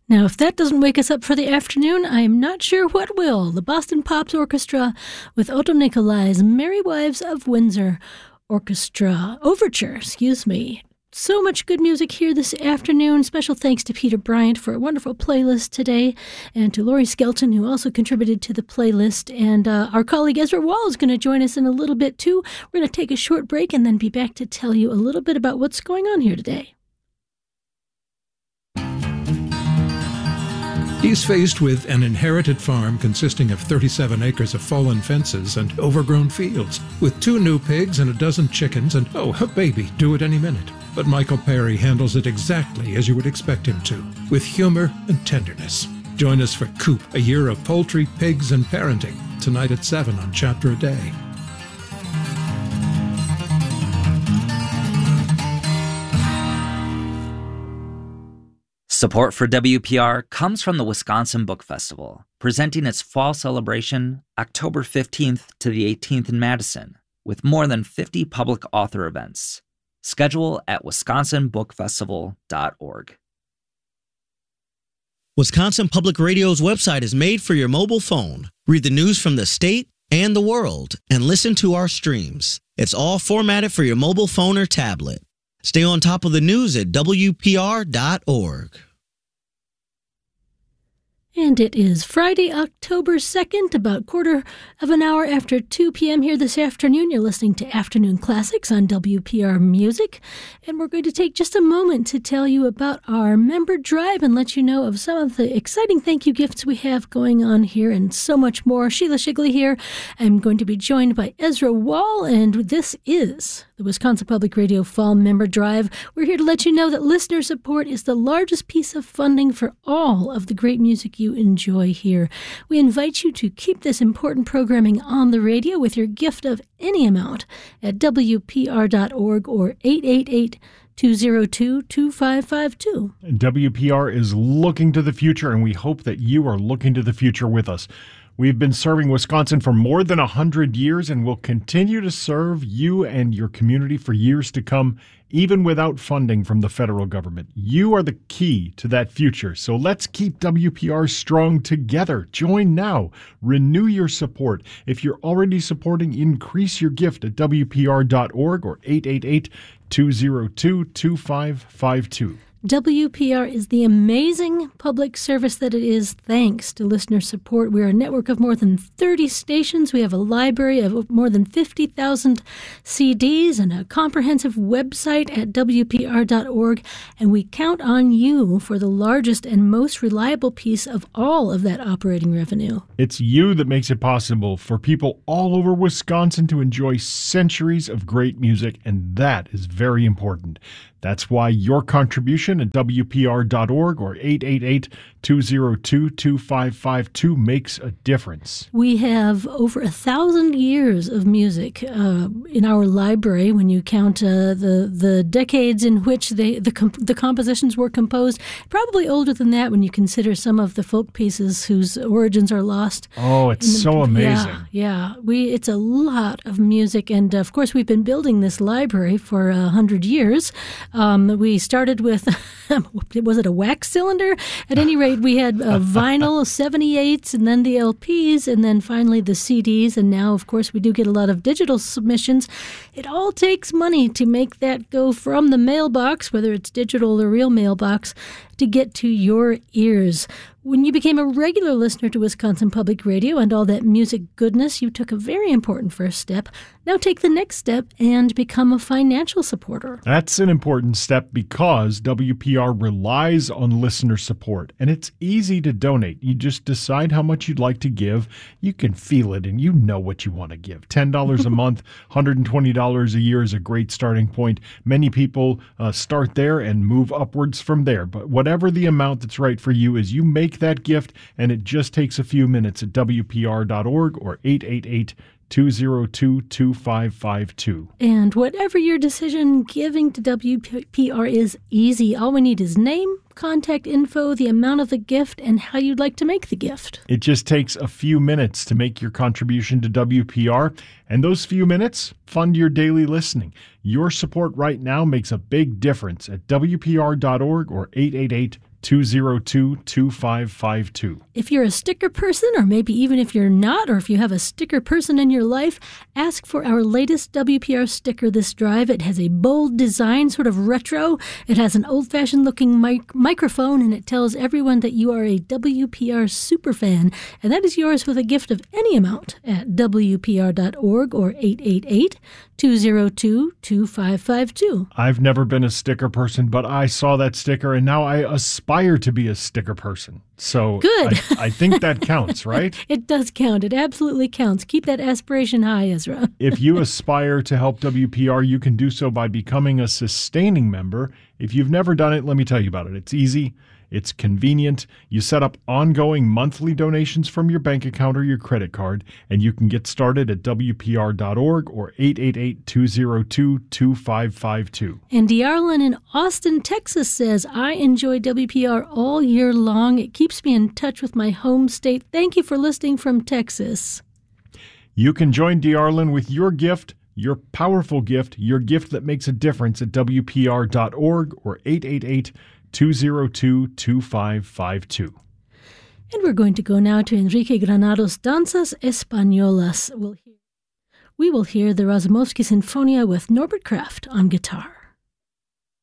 Now, if that doesn't wake us up for the afternoon, I am not sure what will. The Boston Pops Orchestra with Otto Nicolai's Merry Wives of Windsor Orchestra Overture, So much good music here this afternoon. Special thanks to Peter Bryant for a wonderful playlist today, and to Laurie Skelton, who also contributed to the playlist. And our colleague Ezra Wall is going to join us in a little bit, too. We're going to take a short break and then be back to tell you a little bit about what's going on here today. He's faced with an inherited farm consisting of 37 acres of fallen fences and overgrown fields, with 2 new pigs and a dozen chickens and, a baby due at any minute. But Michael Perry handles it exactly as you would expect him to, with humor and tenderness. Join us for Coop, a year of poultry, pigs, and parenting, tonight at 7 on Chapter a Day. Support for WPR comes from the Wisconsin Book Festival, presenting its fall celebration October 15th to the 18th in Madison, with more than 50 public author events. Schedule at wisconsinbookfestival.org. Wisconsin Public Radio's website is made for your mobile phone. Read the news from the state and the world, and listen to our streams. It's all formatted for your mobile phone or tablet. Stay on top of the news at WPR.org. And it is Friday, October 2nd, about quarter of an hour after 2 p.m. here this afternoon. You're listening to Afternoon Classics on WPR Music. And we're going to take just a moment to tell you about our member drive and let you know of some of the exciting thank you gifts we have going on here and so much more. Sheila Shigley here. I'm going to be joined by Ezra Wall, and this is the Wisconsin Public Radio Fall Member Drive. We're here to let you know that listener support is the largest piece of funding for all of the great music you enjoy here. We invite you to keep this important programming on the radio with your gift of any amount at WPR.org or 888-202-2552. WPR is looking to the future, and we hope that you are looking to the future with us. We've been serving Wisconsin for more than 100 years and will continue to serve you and your community for years to come, even without funding from the federal government. You are the key to that future, so let's keep WPR strong together. Join now. Renew your support. If you're already supporting, increase your gift at WPR.org or 888-202-2552. WPR is the amazing public service that it is thanks to listener support. We're a network of more than 30 stations. We have a library of more than 50,000 CDs and a comprehensive website at WPR.org. And we count on you for the largest and most reliable piece of all of that operating revenue. It's you that makes it possible for people all over Wisconsin to enjoy centuries of great music, and that is very important. That's why your contribution at WPR.org or 888-202-2552 makes a difference. We have over 1,000 years of music in our library when you count the decades in which the compositions were composed. Probably older than that when you consider some of the folk pieces whose origins are lost. Oh, it's so amazing. Yeah. It's a lot of music, and of course we've been building this library for 100 years. We started with, was it a wax cylinder? At any rate, we had vinyl 78s and then the LPs and then finally the CDs. And now, of course, we do get a lot of digital submissions. It all takes money to make that go from the mailbox, whether it's digital or real mailbox, to get to your ears. When you became a regular listener to Wisconsin Public Radio and all that music goodness, you took a very important first step. Now take the next step and become a financial supporter. That's an important step because WPR relies on listener support, and it's easy to donate. You just decide how much you'd like to give. You can feel it, and you know what you want to give. $10 a month, $120 a year is a great starting point. Many people start there and move upwards from there, but whatever the amount that's right for you is you make that gift, and it just takes a few minutes at WPR.org or 888-202-2552. And whatever your decision, giving to WPR is easy. All we need is name, contact info, the amount of the gift, and how you'd like to make the gift. It just takes a few minutes to make your contribution to WPR, and those few minutes fund your daily listening. Your support right now makes a big difference at WPR.org or 888-202-2552. If you're a sticker person, or maybe even if you're not, or if you have a sticker person in your life, ask for our latest WPR sticker this drive. It has a bold design, sort of retro. It has an old-fashioned looking microphone, and it tells everyone that you are a WPR superfan. And that is yours with a gift of any amount at WPR.org or 888-202-2552. I've never been a sticker person, but I saw that sticker, and now I aspire to be a sticker person. So good. I think that counts, right? It does count. It absolutely counts. Keep that aspiration high, Ezra. If you aspire to help WPR, you can do so by becoming a sustaining member. If you've never done it, let me tell you about it. It's easy. It's convenient. You set up ongoing monthly donations from your bank account or your credit card, and you can get started at WPR.org or 888-202-2552. And D'Arlen in Austin, Texas says, I enjoy WPR all year long. It keeps me in touch with my home state. Thank you for listening from Texas. You can join D'Arlen with your gift, your powerful gift, your gift that makes a difference at WPR.org or 888-202-2552. And we're going to go now to Enrique Granados' Danzas Españolas. We will hear the Razumovsky Sinfonia with Norbert Kraft on guitar.